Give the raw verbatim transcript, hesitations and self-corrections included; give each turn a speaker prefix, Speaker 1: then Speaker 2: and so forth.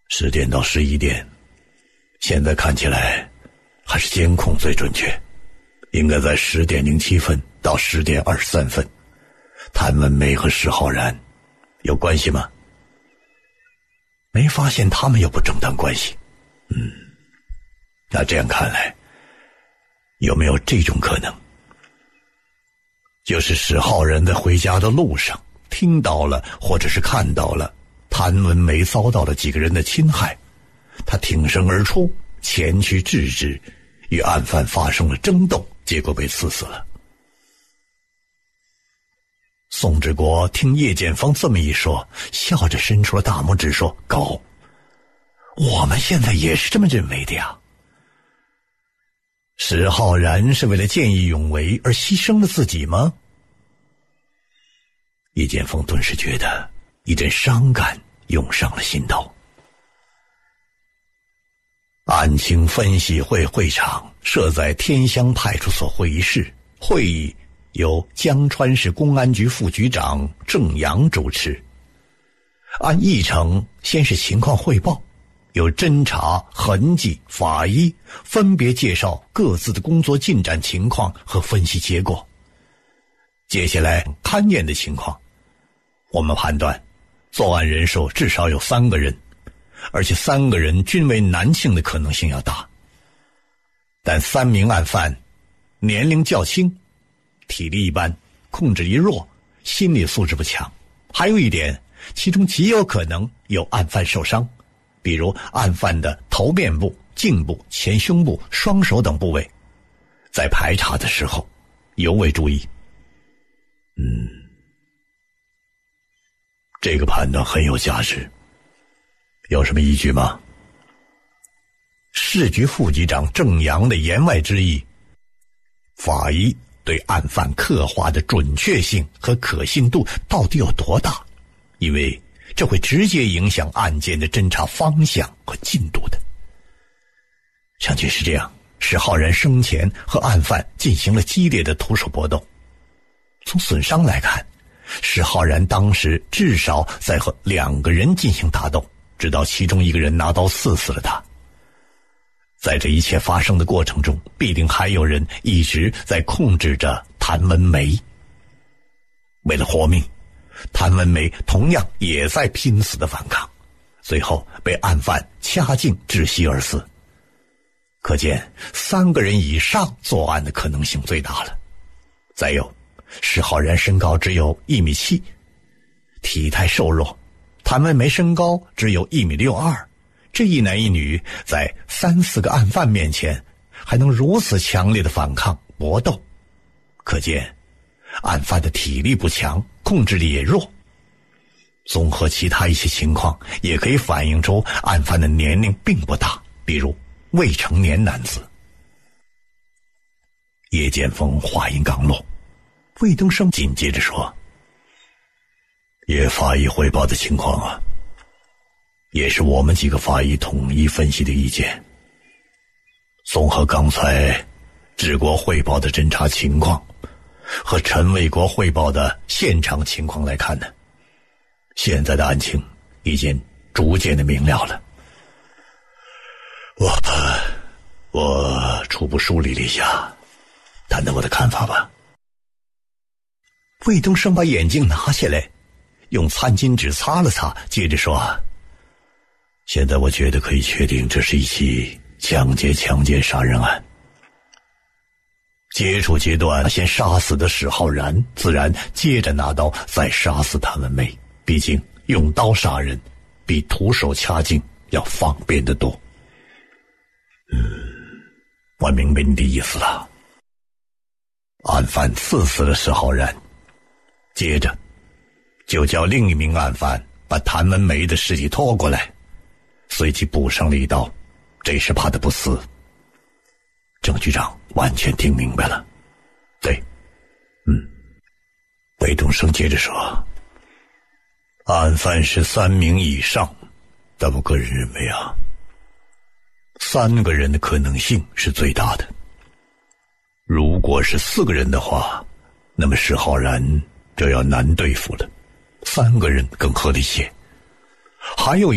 Speaker 1: 十点到十一点，现在看起来还是监控最准确，应该在十点零七分到十点二十三分。谭文梅和石浩然有关系吗？没发现他们有不正当关系。嗯，那这样看来，有没有这种可能？就是石浩然在回家的路上听到了或者是看到了谭文梅遭到了几个人的侵害，他挺身而出前去制止，与案犯发生了争斗，结果被刺死了。宋志国听叶剑锋这么一说，笑着伸出了大拇指说：狗，我们现在也是这么认为的呀。石浩然是为了见义勇为而牺牲了自己吗？叶剑锋顿时觉得一阵伤感涌上了心头。案情分析会会场设在天香派出所会议室，会议由江川市公安局副局长郑阳主持。按议程，先是情况汇报，由侦查、痕迹、法医分别介绍各自的工作进展情况和分析结果。接下来勘验的情况，我们判断作案人数至少有三个人，而且三个人均为男性的可能性要大。但三名案犯年龄较轻，体力一般，控制力弱，心理素质不强。还有一点，其中极有可能有案犯受伤，比如案犯的头面部、颈部、前胸部、双手等部位，在排查的时候尤为注意。嗯，这个判断很有价值，有什么依据吗？市局副局长郑阳的言外之意，法医对案犯刻画的准确性和可信度到底有多大？因为这会直接影响案件的侦查方向和进度的。上去是这样，石浩然生前和案犯进行了激烈的徒手搏斗。从损伤来看，石浩然当时至少在和两个人进行打斗，直到其中一个人拿刀刺死了他。在这一切发生的过程中，必定还有人一直在控制着谭文梅。为了活命，谭文梅同样也在拼死的反抗，最后被案犯掐颈窒息而死。可见三个人以上作案的可能性最大了。再有，石浩然身高只有一米七，体态瘦弱，谭文梅身高只有一米六二，这一男一女在三四个案犯面前还能如此强烈的反抗搏斗，可见案犯的体力不强，控制力也弱。综合其他一些情况，也可以反映出案犯的年龄并不大，比如未成年男子。叶剑锋话音刚落，魏东升紧接着说：叶法医汇报的情况啊，也是我们几个法医统一分析的意见。综合刚才治国汇报的侦查情况和陈卫国汇报的现场情况来看呢，现在的案情已经逐渐的明了了。我我初步梳理了一下，谈谈我的看法吧。魏东升把眼镜拿下来，用餐巾纸擦了擦，接着说：现在我觉得可以确定，这是一起抢劫、强奸、杀人案。接触阶段先杀死的石浩然，自然接着拿刀再杀死谭文梅。毕竟用刀杀人比徒手掐颈要方便得多。嗯，我明白你的意思了。案犯刺死了石浩然，接着就叫另一名案犯把谭文梅的尸体拖过来，随即补上了一刀，这是怕他不死。郑局长完全听明白了。对，嗯。魏东升接着说：案犯是三名以上，但我个人认为啊，三个人的可能性是最大的。如果是四个人的话，那么石浩然就要难对付了，三个人更合理些。还有